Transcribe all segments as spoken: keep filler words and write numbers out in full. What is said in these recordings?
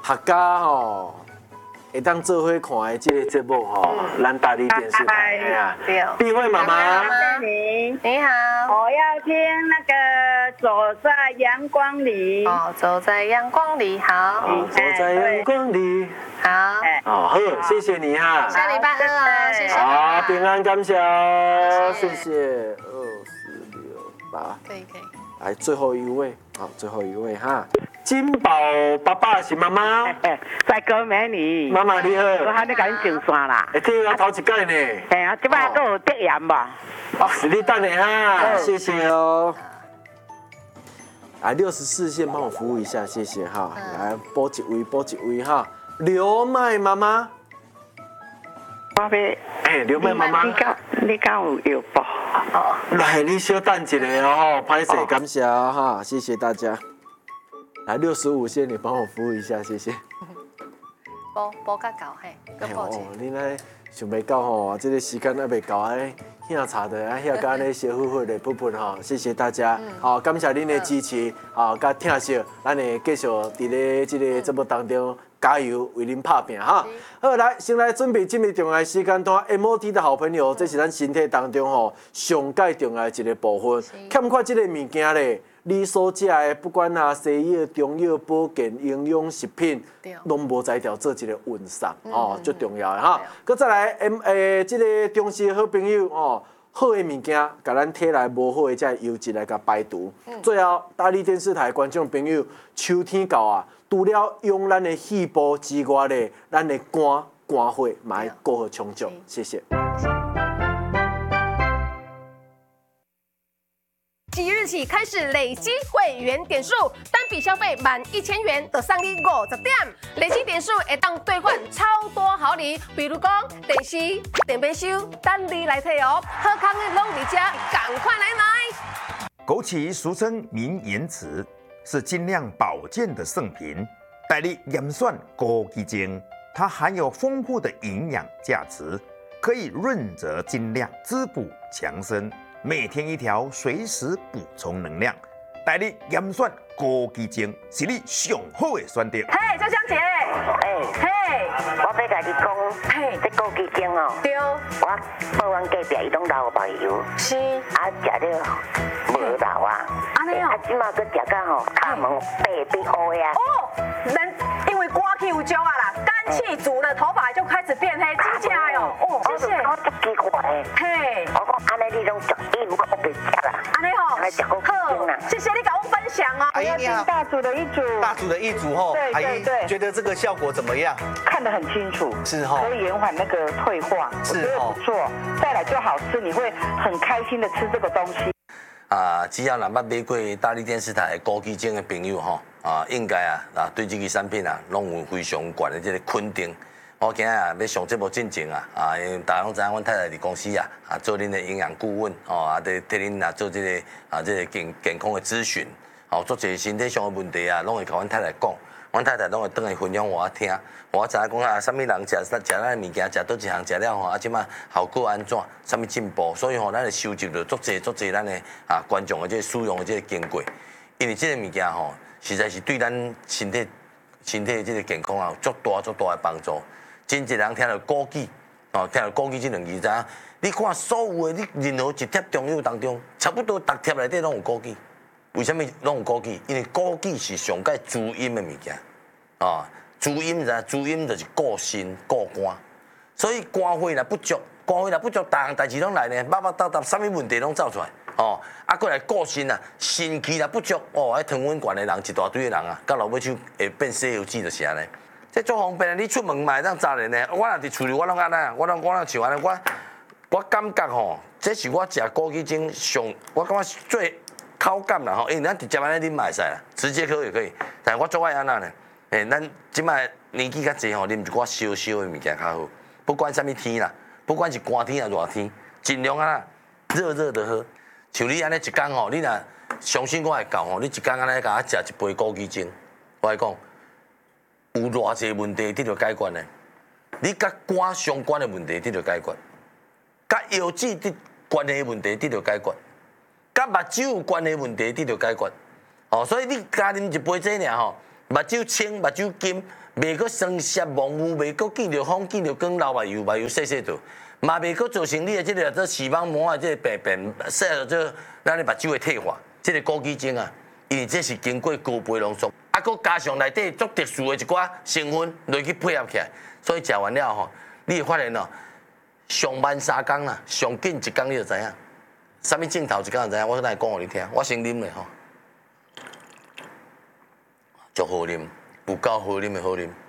客家吼，会当做伙看的这个节目吼，咱大理电视台啊，碧慧妈妈， 你你好， 我要听那个走在阳光里。 哦，走在阳光里，好， 走在阳光里， 好， 哦，好，谢谢你哈， 下礼拜二哦，谢谢你好， 啊， 平安感谢哦， 谢谢谢谢，二四六八， 可以可以， 来最后一位，好，最后一位哈，金宝爸爸是妈妈， 帅哥美女， 妈妈你好， 我还没甲你上线啦。 会听到头一届呢。 哎呀，这摆都有得言吧？ 哦，是你等下哈，谢谢哦。来六十四线帮我服务一下，谢谢哈。来拨一位，拨一位哈。刘麦妈妈， 我要， 哎，刘麦妈妈， 你敢你敢有有报？ 哦， 来你稍等一下哦，拍摄感谢哦哈，谢谢大家。来六十五线，你帮我服务一下，谢谢。 播播较搞嘿，个播一哦，你那想袂到吼，这个时间还袂到安尼，遐查的啊，遐干咧小混混的噗噗吼，谢谢大家，好，感谢恁的支持，啊，甲听惜，咱会继续伫咧这个节目当中加油，为恁拍拼哈。好，来，先来准备进入重要的时间段 ，M O T 的好朋友，这是咱身体当中吼上介重要的一个部分，欠缺这个物件咧。你所食的，不管啊西药、中药、保健、营养食品，拢无才调做一个运送哦，最重要的哈。搁再来，M 诶，这个重视的好朋友哦，好的物件，甲咱体内无好的这油脂来甲排毒。最后，大理电视台观众朋友，秋天到啊，除了用咱的细胞之外咧，咱的肝肝血嘛要顾好充足。谢谢。 即日起开始累积会员点数，单笔消费满一千元就送你五十点，累积点数会当兑换超多好礼，比如讲电视、电冰箱，等你来摕哦。好康的拢伫遮，赶快来买！ 枸杞俗称明眼子，是精酿保健的圣品，代理盐酸枸杞精，它含有丰富的营养价值，可以润泽精酿，滋补强身。每天一条，随时补充能量。代理盐酸枸杞精是你上好的选择。 嘿，小香姐， 哎， 嘿， 我要甲你讲， 嘿， 这枸杞精哦， 对， 我报阮隔壁伊拢流白油， 是， 啊食了无流啊， 安尼哦啊即马佮食到吼，肛门白白乌的啊。 哦，人因为肝气有焦啊啦，肝气足了，头发就开始变黑，真假哟，哦，谢谢， 我足奇怪的， 嘿， 我讲安尼你拢食，伊毋过我别食啦， 安尼吼， 还食枸杞精啦。 谢谢你跟我分享哦。 阿姨你好， 大组的一组， 大组的一组吼， 对阿姨对对觉得这个效果怎么样？ 看得很清楚， 是吼可以延缓那个退化，我觉得是吼不错。再来就好吃，你会很开心的吃这个东西。 啊，只要若捌买过大理电视台枸杞精的朋友吼，啊，应该啊啊对这个产品啊，拢有非常悬的这个肯定。我今日啊要上节目进前啊，啊，因为大家拢知影，阮太太伫公司啊，啊做恁的营养顾问，哦，啊，伫替恁啊做这个啊这个健健康的咨询，哦，做一身体上的问题啊，拢会甲阮太太讲，阮太太拢会倒来分享我听，我知影讲啊，啥物人食食咱的物件，食倒一项食了吼，啊，即马效果安怎，啥物进步，所以吼，咱会收集着足济足济咱的啊观众的这个使用的这个经过，因为这个物件吼，实在是对咱身体身体的这个健康啊，有足大足大的帮助。真侪人听到枸杞，哦，听到枸杞这两字，知影？你看所有的你任何一贴中药当中，差不多逐贴内底拢有枸杞。为什么拢有枸杞？因为枸杞是上界滋阴的物件，啊，滋阴知？滋阴就是固心固肝，所以肝血若不足，肝血若不足，逐项代志拢来呢，叭叭嗒嗒，啥物问题拢走出来，哦，啊，过来固心啊，肾气若不足，哦，迄糖分悬的人一大堆的人啊，到老尾就会变西游记就是安尼。这足方便啊！你出门嘛会当查咧呢。我若伫厝里，我拢安尼，我拢我拢像安尼，我我感觉吼，这是我食枸杞精上，我感觉最口感啦吼。因为咱直接安尼啉嘛会使啦，直接喝也可以。但是我最爱安那呢，诶，咱即摆年纪较济吼，啉一寡烧烧的物件较好。不管啥物天啦，不管是寒天啊热天，尽量啊热热的喝。像你安尼一工吼，你若相信我会教吼，你一工安尼甲我食一杯枸杞精，我来讲。有偌济问题得到解决呢？你甲肝相关的问题得到解决，甲腰子的关系问题得到解决，甲目睭有关系问题得到解决。哦，所以你加啉一杯这尔吼， 目睭青，目睭金，袂阁生涩蒙雾，袂阁见着风，见着光，流目油，目油细细度，嘛袂阁造成你的这个做视网膜啊，这个病变，说到这咱的目睭的退化，这个枸杞精啊，因为这是经过高倍浓缩，啊，佮加上内底足特殊的一寡成分落去配合起来，所以食完了吼，你会发现哦，上慢三工啦，上紧一工你就知影，啥物镜头一工就知影，我来讲互你听，我先啉咧吼。足好啉，有够好啉的好啉。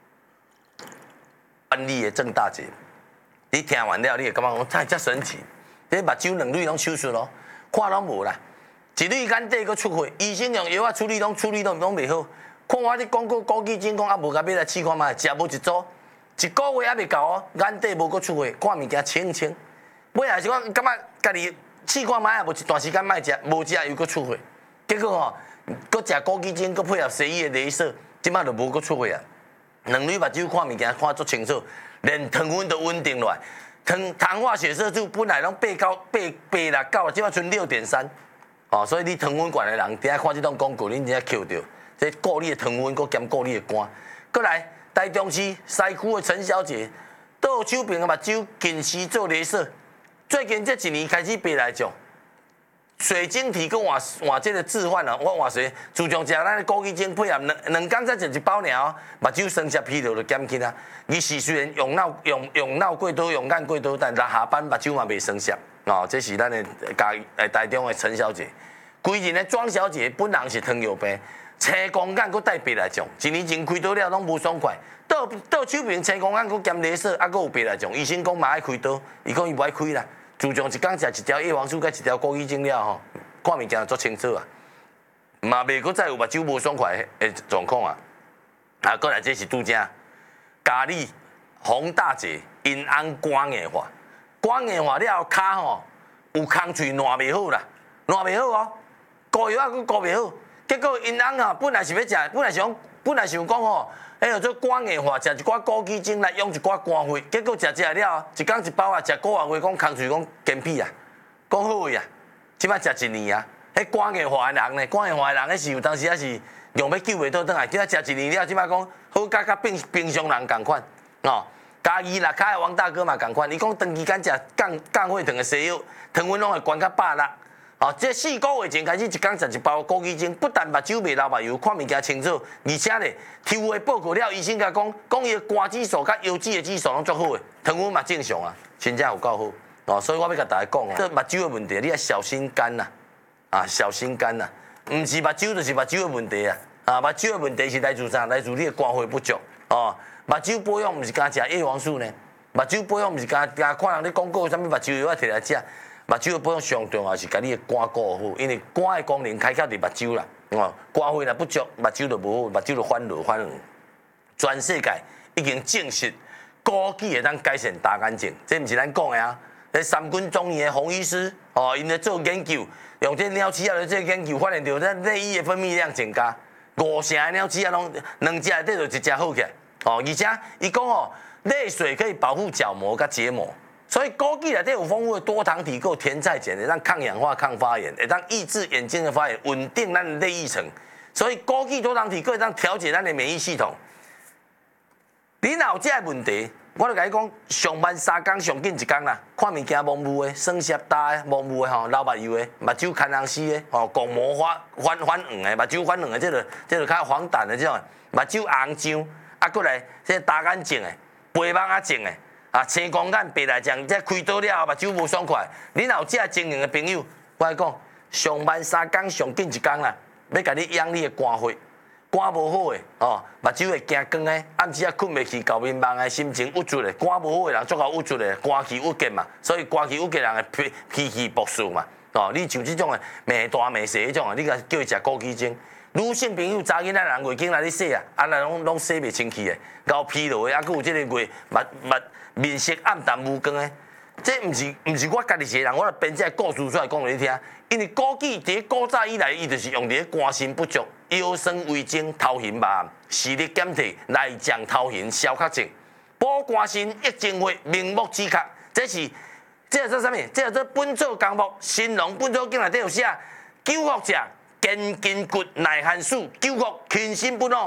安利的郑大姐，你听完了，你会感觉讲太遮神奇。这目睭两蕊拢手术咯，看拢无啦，一蕊眼底佫出血，医生用药啊处理拢处理拢拢袂好。看我咧广告枸杞精讲啊，无甲买来试看卖，食无一组，一个月还袂够哦，眼底无佫出血，看物件清清。尾也是讲感觉家己试看卖，也无一段时间卖食，无食又佫出血，结果吼。搁食枸杞精，搁配合西医的镭射，即摆就无搁出血啊。两蕊目睭看物件看足清楚，连糖分都稳定落来。糖糖化血色素本来拢八九八八六九，即摆剩六点三。哦，所以你糖分悬的人，顶下看即种广告，你真正扣着，这顾你的糖分，搁兼顾你的肝。搁来，台中市西区的陈小姐，倒手边的目睭近视做镭射，最近这一年开始白来种。水晶体跟换换这个置换啊，我换水，自从食咱的枸杞精配合两两工才食一包尔哦，目睭酸涩疲劳就减轻啊。伊是虽然用脑用用脑过多，用眼过多，但下班目睭嘛袂酸涩哦。这是咱的家诶台中的陈小姐，规人的庄小姐本人是糖尿病，青光眼佮带白内障，一年前开刀了拢无爽快，倒倒手边青光眼佮兼镭射，啊佮有白内障，医生讲嘛爱开刀，伊讲伊无爱开啦。自从一工食一条叶黄素，甲一条枸杞精了吼，看物件足清楚啊，嘛袂阁再有目睭无爽快的状况啊。啊，过来这是拄正，咖喱洪大姐因翁肝硬化，肝硬化了后骹吼有空喙烂袂好啦，烂袂好哦，膏药啊佫膏袂好，结果因翁啊本来是要食，本来想本来想讲吼。哎呦，做肝硬化，食一寡枸杞精来养一寡肝血，结果食食了，一工一包啊，食个月月讲空喙讲健脾啊，讲好个啊，即摆食一年啊，迄肝硬化的人呢，肝硬化的人，迄是有当时也是用要救袂倒转来，即摆食一年了，即摆讲好甲甲平平常人共款，哦，加二六骹的王大哥嘛共款，伊讲长期间食降降血糖的西药，糖分拢会悬到百六。哦，这四个月前开始一工食一包枸杞精，不但目睭袂流目油，看物件清楚，而且咧，抽的报告了，医生甲讲，讲伊的肝指数甲腰脂的指数拢足好的，糖分嘛正常啊，真正有够好。哦，所以我要甲大家讲哦，这目睭的问题，你要小心肝呐，啊，小心肝呐，唔是目睭就是目睭的问题啊，啊，目睭的问题是来自啥？来自你的肝血不足。哦，目睭保养唔是干食叶黄素呢，目睭保养唔是干干看人咧广告，啥物目睭药啊摕来食。目睭的保养上重要是甲你的肝顾好，因为肝的功能开窍伫目睭啦，哦，肝血若不足，目睭就无好，目睭就反落反黄。全世界已经证实枸杞会当改善大眼睛，这毋是咱讲的啊。迄三军中医的洪医师，哦，因咧做研究，用这鸟鼠仔来做研究，发现到咱内衣的分泌量增加，五成的鸟鼠仔拢两只内底就一只好起来，哦，而且伊讲哦，泪水可以保护角膜甲结膜。所以枸杞内底有丰富的多糖体、够甜菜碱，会当抗氧化、抗发炎，会当抑制眼睛的发炎，稳定咱的泪液层。所以枸杞多糖体可以当调节咱的免疫系统。你若有这个问题，我就甲你讲，上班三工上紧一工啦，看物件模糊的、酸涩大的、模糊的吼、流目油的、目睭看人死的、吼角膜发反反黄的、目睭反黄的，这个这个较黄疸的这种，目睭红肿，啊，过来这大眼睛的、白目仔睛的。啊，青光眼、白内障，这开刀了后目睭无爽快。你若有这经验的朋友，我来讲，上班三工上紧一工啦，要甲你养你的肝血，肝无好的哦，目睭会惊光的，暗时啊困袂去，搞面梦的，心情郁卒的，肝无好的人足够郁卒的，肝气郁结嘛，所以肝气郁结人的脾脾气暴躁嘛。哦，你像这种的骂大骂细迄种啊，你甲叫伊食枸杞精。女性朋友查囡仔人月经来咧洗啊，啊来拢拢洗袂清气的，搞疲劳的，啊，佮有即个月目目。面色暗淡无光的，这毋是毋是我家己一个人，我来编这个故事出来讲互你听。因为枸杞伫古早以来，伊就是用伫肝肾不足、腰酸胃经、头晕目暗、视力减退、内障头晕、消渴症、补肝肾、益精血、明目止渴。这是这叫做啥物？这叫做本草纲目。新农本草经内底有写：久服者健筋骨、耐寒暑；久服轻心不怒。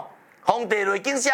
皇帝落景写。